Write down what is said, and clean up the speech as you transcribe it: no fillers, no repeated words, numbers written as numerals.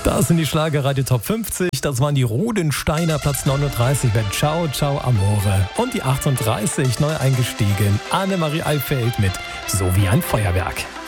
Das sind die Schlagerradio Top 50. Das waren die Rodensteiner, Platz 39 mit Ciao Ciao Amore. Und die 38 neu eingestiegen, Annemarie Alfeld mit So wie ein Feuerwerk.